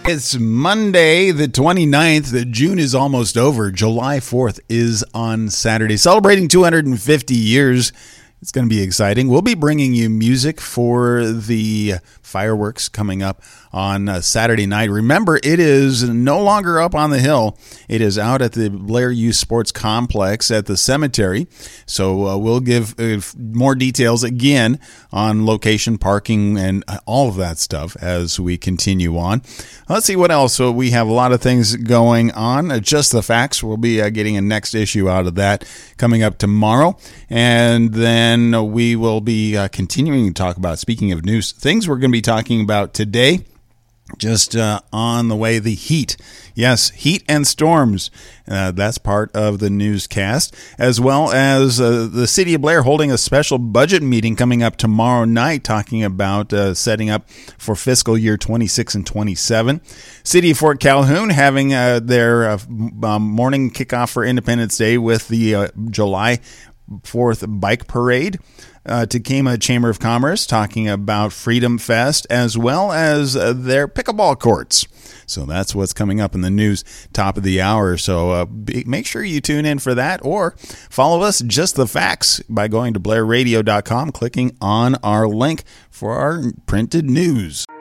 It's Monday, the 29th. June is almost over. July 4th is on Saturday. Celebrating 250 years. It's going to be exciting. We'll be bringing you music for the fireworks coming up on Saturday night. Remember, it is no longer up on the hill. It is out at the Blair Youth Sports Complex at the cemetery. So we'll give more details again on location, parking, and all of that stuff as we continue on. Let's see what else. So we have a lot of things going on. Just the Facts. We'll be getting a next issue out of that coming up tomorrow. And then we will be continuing to talk about, speaking of news, things we're going to be talking about today. Just on the way, the heat. Yes, heat and storms. That's part of the newscast, as well as the City of Blair holding a special budget meeting coming up tomorrow night, talking about setting up for fiscal year 26 and 27. City of Fort Calhoun having their morning kickoff for Independence Day with the July 4th bike parade. Tacoma Chamber of Commerce talking about Freedom Fest, as well as their pickleball courts. So that's what's coming up in the news, top of the hour. So make sure you tune in for that, or follow us, Just the Facts, by going to blairradio.com, clicking on our link for our printed news.